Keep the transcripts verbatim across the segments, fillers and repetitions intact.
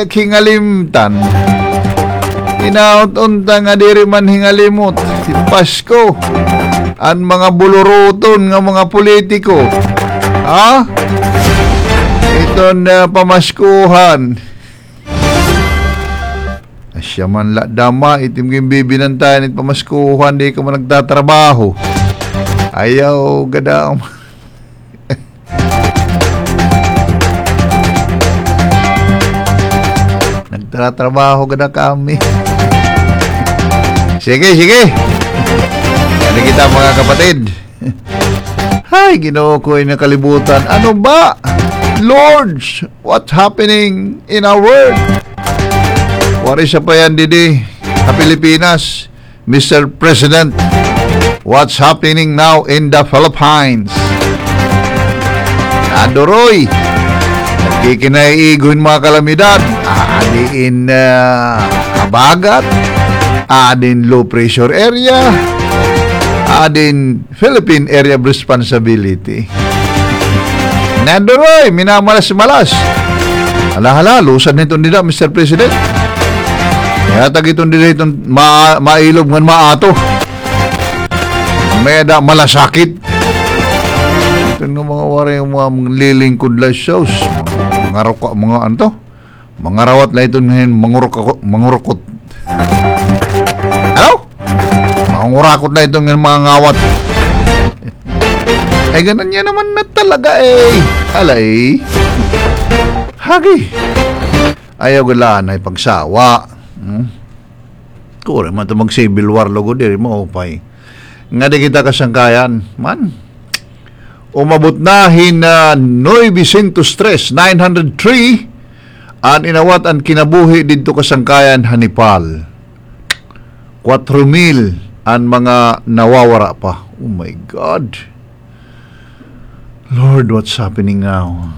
hingalimtan. Inaot-unta nga diri man hingalimot. Si Pasko. Ang mga buluruton nga mga politiko. Ha? Ito na pamaskuhan. Asya man la dama. Itim yung bibinantayan at pamaskuhan. Di ka man nagtatrabaho. Ayaw gada. Nagtatrabaho gada kami. Sige, sige. Ano kita mga kapatid? Hay, Ginoo ko'y nakalibutan. Ano ba? Lords, what's happening in our world? Wari siya pa yan, Didi. Sa Pilipinas, Mister President, what's happening now in the Philippines? Adoroy, nagkikinaiigon mga kalamidad. Adiin uh, kabagat, adin low pressure area, adin Philippine Area of Responsibility. Naduroy, minamalas-malas. Hala-hala, lusan nito nila, Mister President. Kaya tag itong nila itong ma mailog ng maato. May da malasakit. Ito ng mga wari yung mga lilingkod la shows. Mga roka, mga anto. Mga rawat na ito ngayon, mangurukot. mangurukot. Ano? Mangurakot na ito ngayon, mga ngawat. Ay, ganun niya naman na talaga eh. Alay. Hagi. Ayaw galaan ay pagsawa. Hmm? Kure man ito mag-civil war logo diri mo, upay. Nga di kita kasangkayan. Man. Umabot na hina nine hundred three, nine hundred three ang inawat ang kinabuhi dito kasangkayan Hanipal. four mil ang mga nawawara pa. Oh my God. Lord, what's happening now?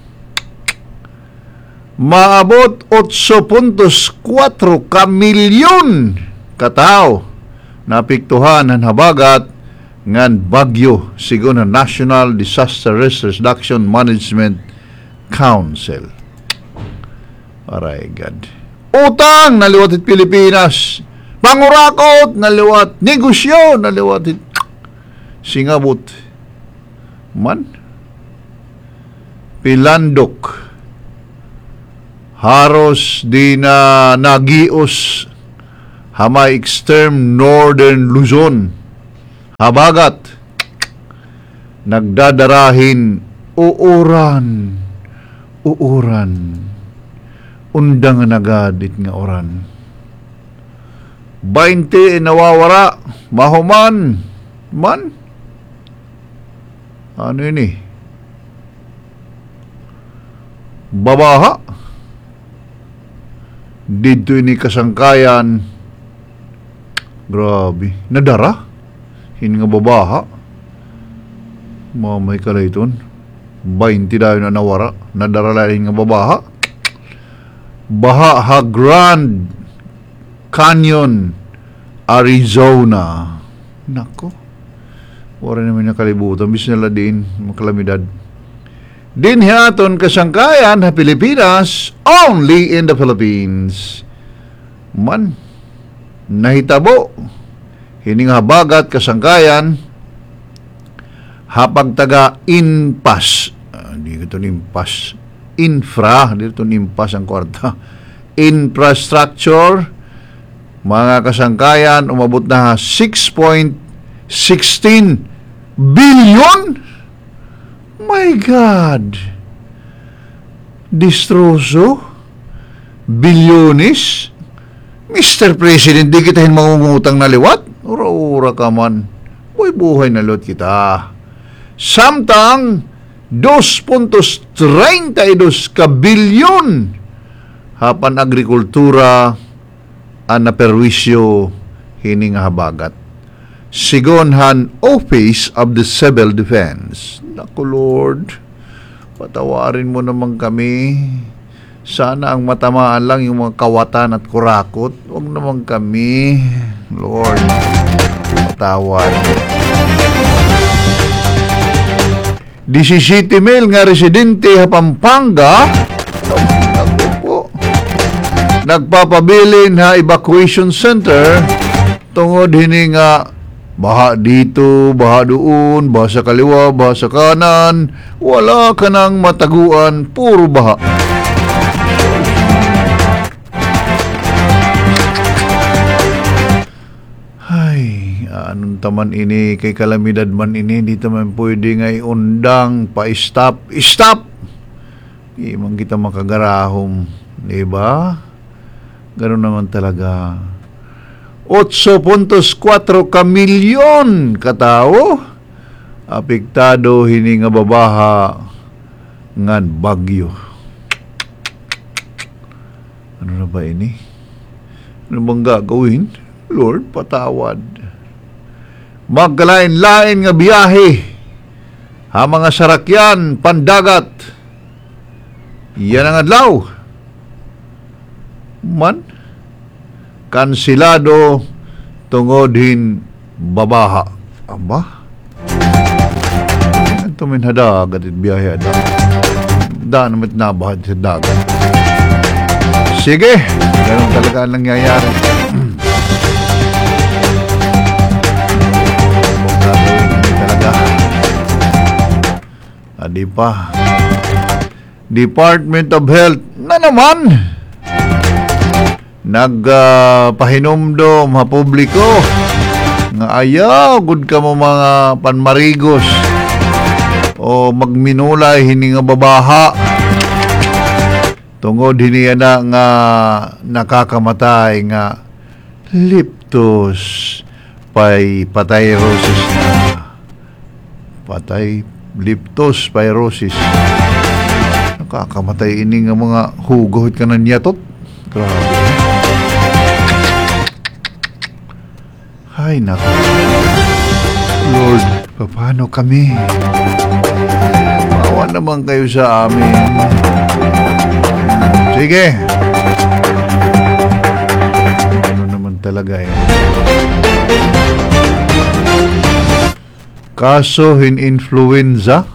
Maabot eight point four ka milyon katao napiktuhan ng habagat ngan bagyo sigon ang National Disaster Risk Reduction Management Council. Aray God. Utang naliwat it Pilipinas. Pangurakot naliwat. Negosyo naliwat it singabot. Man. Pilandok. Haros di na nagios hamay extreme northern Luzon. Habagat. Nagdadarahin uuran. Uuran. Undang nagadit nga oran. twenty nawawara. Mahuman. Man. Ano yun eh? Babaha. Dito ini kasangkayan. Grabe. Nadara. Hindi nga babaha. Mamay ka lang iton. twenty dahil na nawara. Nadara lang nga babaha. Baha ha Grand Canyon, Arizona. Nako. Wala naman nakalibutan. Bis nila din. Makalamidad. Din hiaton kasangkayan na Pilipinas, only in the Philippines. Man, nahitabo. Hining habagat kasangkayan, hapag taga inpas. Hindi uh, ito nimpas. Infra, dito nimpas ang kwarta. Infrastructure, mga kasangkayan, umabot na six point one six billion. My God! Distroso? Bilyonis? Mister President, di kita mangungutang na liwat? Ura-ura ka man. Buhay-buhay na liwat kita. Samtang, two point thirty-two ka bilyon hapan agrikultura ang naperwisyo hining habagat. Sigonhan Office of the Civil Defense. Naku Lord, patawarin mo naman kami. Sana ang matamaan lang yung mga kawatan at kurakot. Huwag naman kami. Lord, patawad. seventeen mil nga residente sa Pampanga. Naku po. nagpapabilin ha evacuation center tungod hini nga baha dito, baha doon, baha sa kaliwa, baha sa kanan, wala ka nang mataguan, puro baha. Ay, anong taman ini, kay kalamidad man ini, di taman pwede nga iundang, pa-stop, stop! Di man kita makagarahom, di ba? Ganun naman talaga. eight point four ka milyon katao apektado hini nga babaha ngan bagyo. Ano na ba ini? Ano bang gagawin? Lord, patawad. Magkalain-lain nga biyahe ha mga sarakyan pandagat. Yan ang adlaw. Man kansilado tungodhin babaha. Aba? Ito min hadagat at biyahe ada. Daan naman nabahad sa dagat. Sige, ganun talaga ang nangyayari. Gagawin talaga. Adi pa. Department of Health na naman nagpahinomdom uh, ha publiko nga ayaw gud ka mo mga panmarigos o magminulay hini nga babaha tungod hini na nga nakakamatay nga leptos patayrosis na patay leptospirosis. Nakakamatay ini nga mga hugot ka na niyatot. Grabe. Ay, naku. Lord, paano kami? Maawa naman kayo sa amin. Sige. Ano naman talaga eh. Kaso in influenza,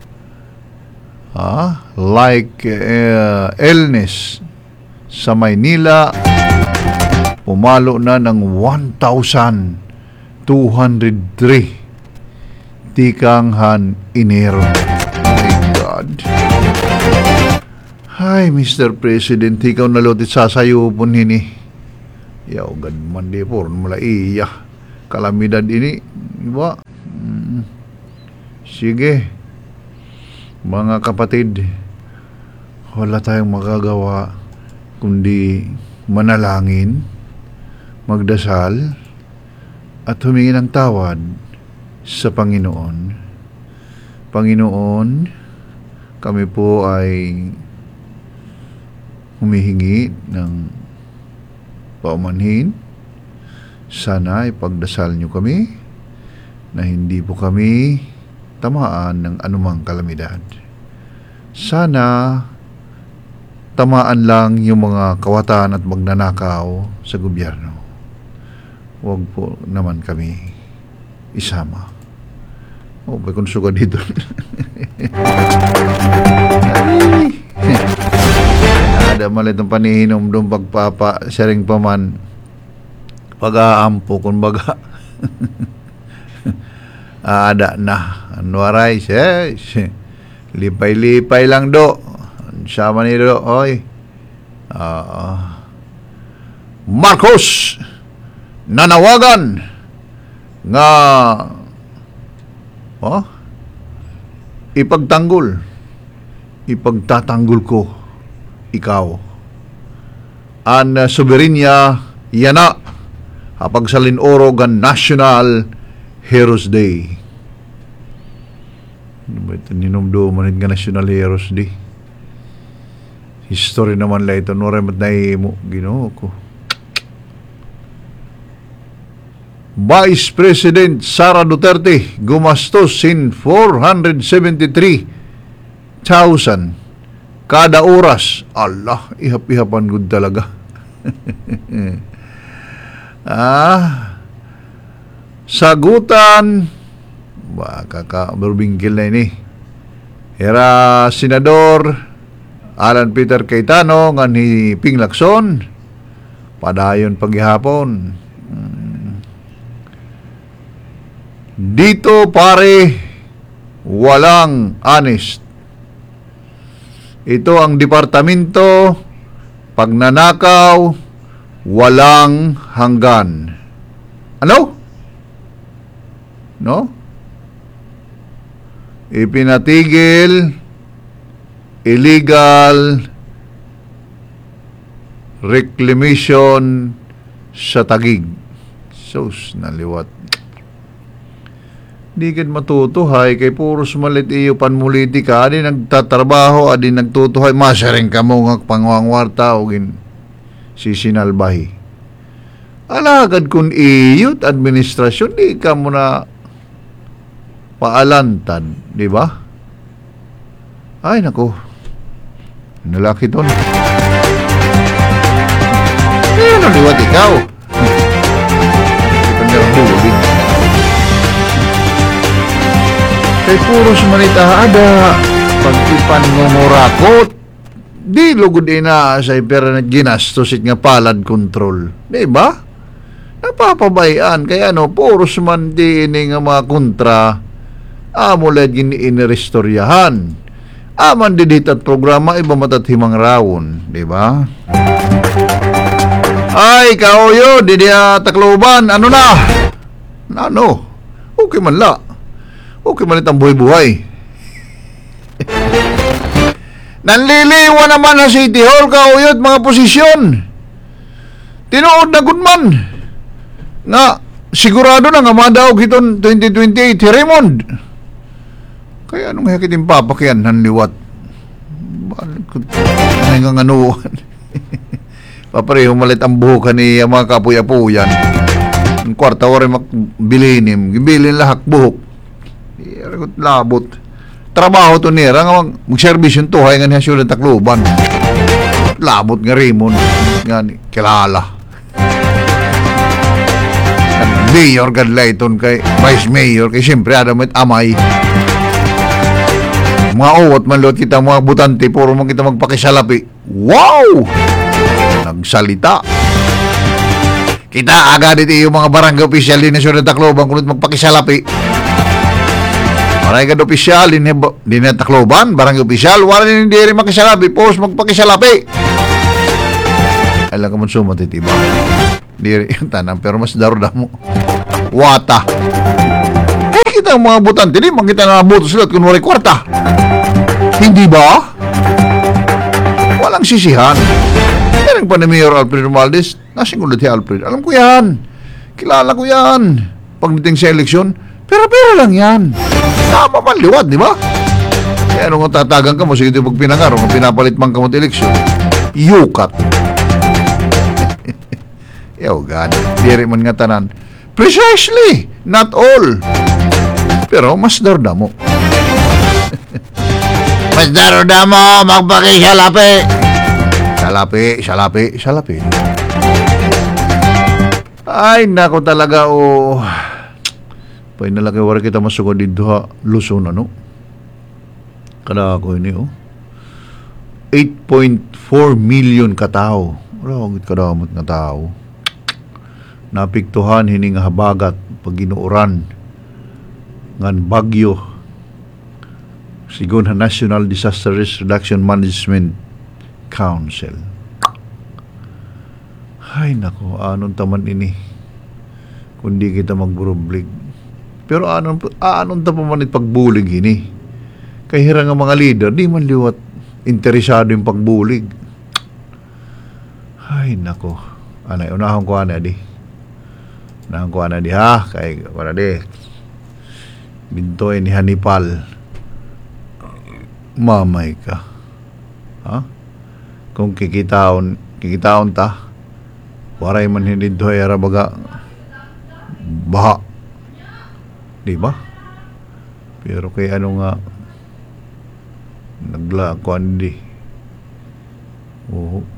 ah, like uh, illness sa Maynila, pumalo na ng one thousand two hundred three tikanghan Enero. My God. Hi, Mister President, ikaw nalutit sasayo po nini. Yaw, gad man di po, mula iya. Kalamidad ini, diba? Hmm. Sige. Mga kapatid, wala tayong magagawa kundi manalangin, magdasal, at humingi ng tawad sa Panginoon. Panginoon, kami po ay humihingi ng paumanhin. Sana ipagdasal niyo kami na hindi po kami tamaan ng anumang kalamidad. Sana tamaan lang yung mga kawatan at magnanakaw sa gobyerno. Huwag po naman kami isama. O, may konsuga dito. Ada malit ang panihinom doon pagpapa, sharing pa man, pag-aampo, kung baga. Ada na. Anwaray, yes. Lipay-lipay lang do. Sama ni do, oy. Uh, Marcos nanawagan nga oh, ipagtanggol ipagtatanggol ko ikaw an uh, soberenya yana hapag sa linoro gan National Heroes Day. Ninumdo manit nga National Heroes Day. History naman la ito. Nora mat na mo. Ginoo ko. Vice President Sara Duterte gumastos sin four hundred seventy-three thousand kada oras. Allah, ihap-ihapan good talaga. ah, sagutan ba kaka-berbingkil na ini. Era Senador Alan Peter Cayetano nga ni Ping Lacson Padayon paghihapon. Hmm. Dito pare, walang honest. Ito ang departamento pagnanakaw, walang hanggan. Ano? No? Ipinatigil illegal reclamation sa Taguig. Sus, naliwat. Di kad matutuhay kay puros malit iyo panmulitika. Adi nagtatrabaho, adi nagtutuhay. Masaring ka mo nga pangwangwarta o gin sisinalbahi. Alagad kun iyot administrasyon, di ka mo na paalantad, di ba? Ay, nako. Nalaki ton. Eh, naliwat ikaw. Ito na bulig. Kay puros manita ada pagtipan ngurakot. Di lugod ina sa pera na ginastosit nga palad control. Di ba? Napapabayaan. Kaya ano, puros man di ini nga mga kontra amo led gini inirestoryahan. Aman di ditat programa iba matathimang rawon. Di ba? Ay, kauyo, di dia takloban. Ano na? Ano? Okay man la. Okay man itang buhay-buhay. Nanliliwa naman sa City Hall, kauyot, mga posisyon. Tinuod na gunman. Nga, sigurado na nga madaog itong twenty twenty-eight, si Raymond. Kaya anong hekit yung papakyan, nanliwat. Ano nga nganuan. Papareho malit ang buhukan ni mga kapuya-puyan. Ang kwarta wari makbilinim. Gibilin lahak buhok. Labot. Trabaho to nira nga mag-service yung tuhay nga niya siya ng takluban. Labot nga Raymond. Nga ni, kilala. Mayor Gadlayton kay Vice Mayor kay siyempre ada mo amay. Mga uwat man lot kita mga butante puro man kita magpakisalapi. Wow! Nagsalita. Kita agad iti yung mga barangay opisyal din na siya ng takluban kunit magpakisalapi. Maray ka opisyal din na takloban, barangay opisyal, wala din hindi rin makisalapi, post magpakisalapi. Alam ka man sumatitiba. Hindi rin yung tanang, pero mas daruda mo. Wata. Eh, kita ang mga butante, di man kita na nabuto sila at kunwari kwarta. Hindi ba? Walang sisihan. Yan ang pa ni Mayor Alfred Romualdez, nasing ulit si Alfred. Alam ko yan. Kilala ko yan. Pagdating sa eleksyon, pera-pera lang yan. Tama man liwat, di ba? Kaya nung tatagang ka mo, sige ito pagpinangar, kung pinapalit man ka mo eleksyon, yukat. Yaw, God. Diri man nga tanan. Precisely, not all. Pero mas darda mo. Mas darda mo, magpakisalapi. Salapi, salapi, salapi. Ay, nako talaga, oh. Pay nalaki wala kita masugod dito ha, Luzon, ano? Kada ako ini, oh. eight point four million katao. Wala, kadamot na tao. Napiktuhan, hining habagat, pag inuuran, ngan bagyo, sigon ha National Disaster Risk Reduction Management Council. Ay, nako, anong taman ini? Kundi kita magburublig. Pero anon anon ta pa man pagbulig ini. Kay hirang ang mga leader di man liwat interesado yung pagbulig. Ay nako. Anay unahon ko ana di. Unahon ko ana di ha kay wala di. Bintoy ni Hanipal. Mamay ka. Ha? Kung kikitaon, kikitaon ta. Waray man hindi doy ara baga baha. Di ba? Pero kay ano nga naglakuan di. Oo.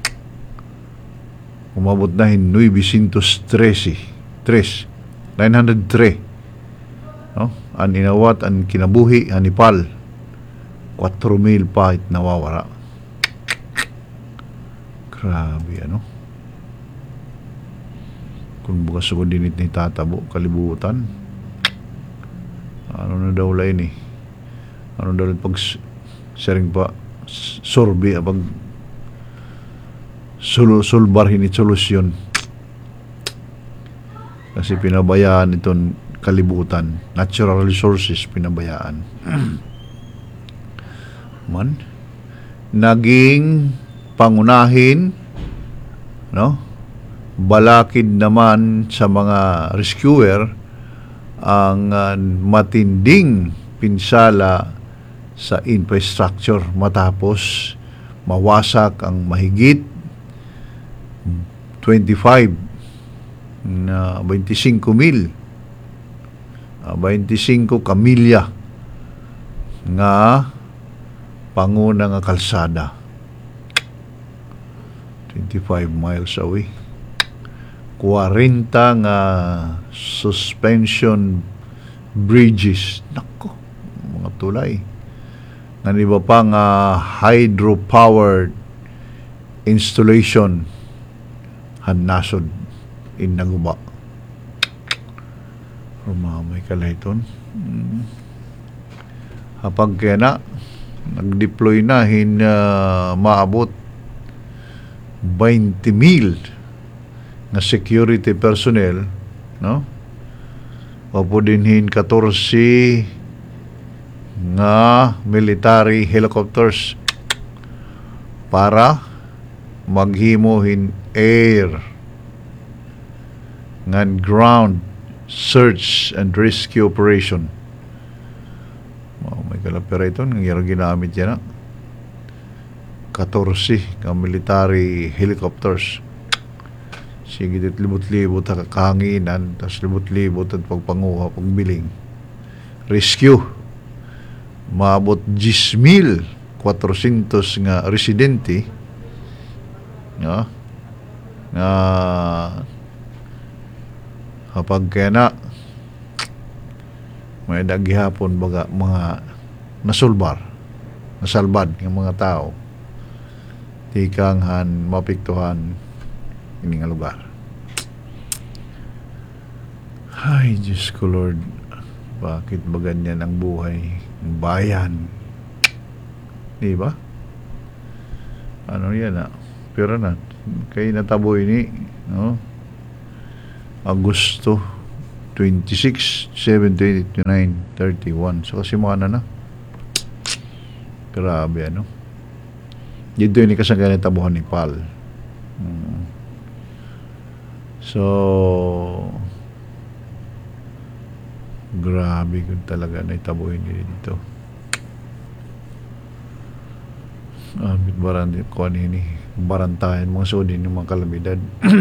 Umabot na hin nine thirteen. nine oh three. No? Ang inawat, ang kinabuhi, ang Nepal. four mil pa it nawawara. Grabe, ano? kung bukas ko dinit ni tatabo kalibutan. Ano na daw lain eh, ano daw pag sering pa sorbi abag sul sulbarhin it solusyon kasi pinabayaan itong kalibutan, natural resources pinabayaan. Man naging pangunahin, no, balakid naman sa mga rescuer ang uh, matinding pinsala sa infrastructure matapos mawasak ang mahigit twenty-five na twenty-five mil uh, twenty-five kamilya nga panguna nga kalsada, twenty-five miles away, forty nga suspension bridges, nako, mga tulay nga iba pa nga hydro-powered installation hanasod in naguba. Rumamay kalayton. Hmm. Hapag kaya na nag-deploy na hin uh, maabot twenty mil nga security personnel, no? Opo din hin fourteen nga military helicopters para maghimo hin air ngan ground search and rescue operation. Oh, may kalapira ito ng ginamit yan na fourteen nga military helicopters. Sige dit libot-libot ang kahanginan, tas libot-libot at pagpanguha, pagbiling. Rescue. Maabot ten mil fourhundred nga residente, no? Nga kapag kaya na may daghihapon baga mga nasulbar, nasalbad ng mga tao, tikanghan mapiktuhan ini nga lugar. Ay, Diyos ko Lord, bakit ba ganyan ang buhay ng bayan? Di ba? Ano yan ah? Pero na, kay natabo ini, no? Agosto twenty-six, seven, twenty-nine, thirty-one. So kasi mga na na. Grabe ano. Dito ini kasang ganit tabuhan ni Pal. Hmm. So grabe kung talaga na itabuhin dito. Amit baran ko ini barantayan mga sudin ng mga kalamidad.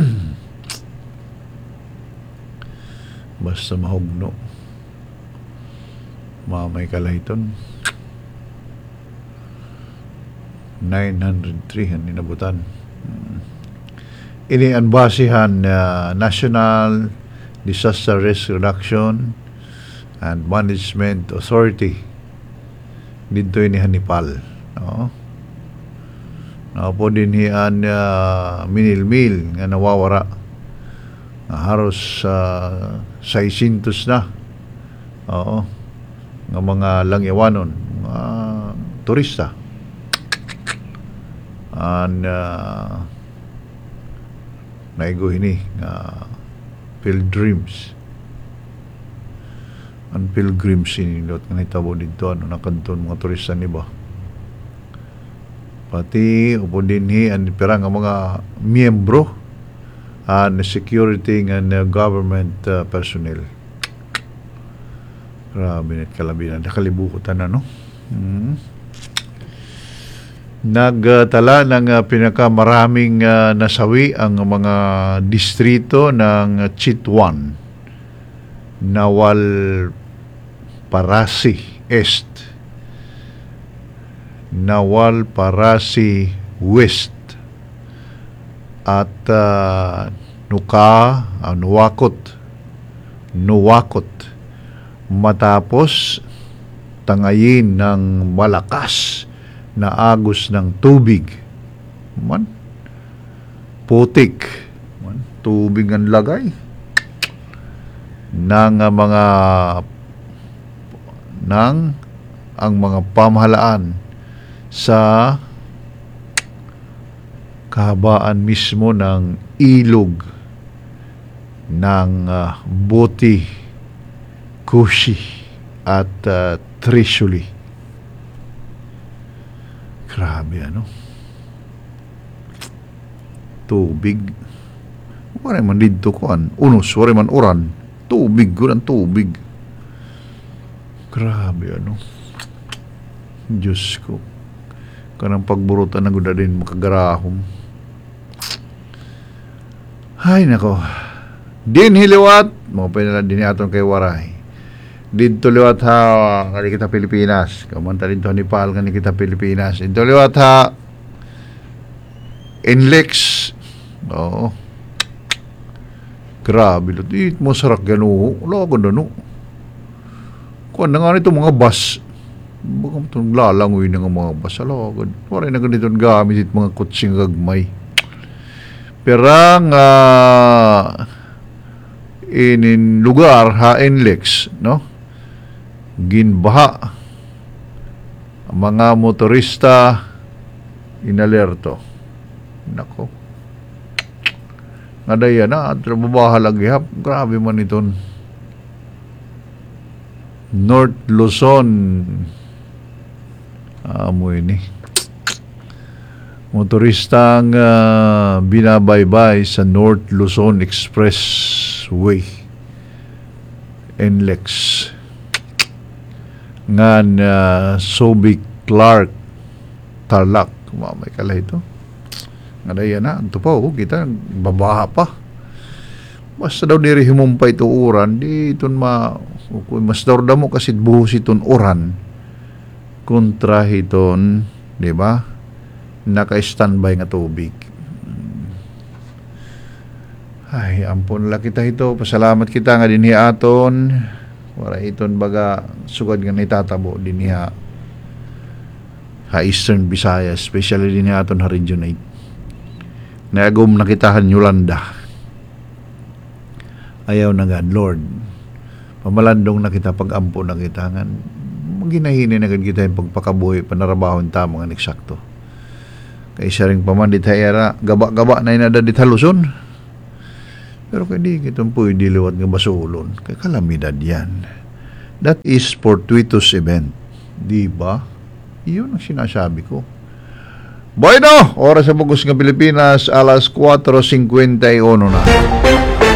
Basta mahugno mamay kalayton nine hundred three ang inabutan. Ini ang basihan uh, National Disaster Risk Reduction and Management Authority dito ini Hanipal, no? Napo din hiyan uh, minilmil nga nawawara nga haros uh, six hundred na, oo, nga mga langyawanon, mga turista and uh, naigo ini nga pilgrims ang pilgrims ini lot nga nitabo dito ano nakanton mga turista ni ba pati upo dinhi ang pirang nga mga miyembro and security and uh, government uh, personnel. Grabe net kalabinan, nakalibutan na, no? Hmm. Nagtala ng uh, pinakamaraming uh, nasawi ang mga distrito ng Chitwan, Nawal Parasi Est, Nawal Parasi West, at uh, Nuka, uh, Nuwakot, Nuwakot, matapos tangayin ng malakas na agos ng tubig. Man, putik, man, tubig ang lagay, ng uh, mga ng ang mga pamahalaan sa kahabaan mismo ng ilog ng uh, Boti, Kushi at uh, Trishuli. Grabe, ano? Tubig. Wala man dito kuan. Unos, wala man uran. Tubig, kuran tubig. Grabe, ano? Diyos ko. Kanang pagburutan na guda din makagarahom. Ay, nako. Din hiliwat. Mga pinala din aton kay Waray. Dito liwat ha, kani kita Pilipinas. Kamanta dito ni Pal, kani kita Pilipinas. Dito liwat ha, Inlex. Oo. Grabe. It mo sarak gano. Wala ko na no. Kung na nga nito mga bus. Baka itong lalangoy ng mga bus. Wala ko. Wala na ganito gamit it mga kutsing gagmay. Perang uh, in lugar ha, Inlex, no? Ginbaha ang mga motorista inalerto. Nako, nga daya na at babahalag ihap. Grabe man iton North Luzon amoy ni motoristang uh, binabaybay sa North Luzon Expressway N L E X nga na Sobic Clark Tarlac. Mamay kala ito nga daya na ito pa oh, kita babaha pa basta daw diri himumpay ito uran di iton ma mas daw mo kasi buhos iton uran kontra hiton di ba naka-standby nga tubig. Ay ampon la kita ito pasalamat kita nga dinhi aton wala iton baga sugad nga itatabo dinhi ha ha Eastern Visayas especially dinhi aton ha Region eight. Naagom nakitahan Yolanda. Ayaw na God, Lord. Pamalandong na kita, pag-ampo na kita. Maginahini na kita yung pagpakabuhi, panarabahon tamo nga eksakto. Kaya isa rin paman, ditayara, gaba-gaba na inada ditaluson. Pero kaya di kitong po diliwat nga basulon. Kaya kalamidad yan. That is fortuitous event. Di ba? Iyon ang sinasabi ko. Bueno, oras sa Bugos ng Pilipinas, alas four fifty-one na.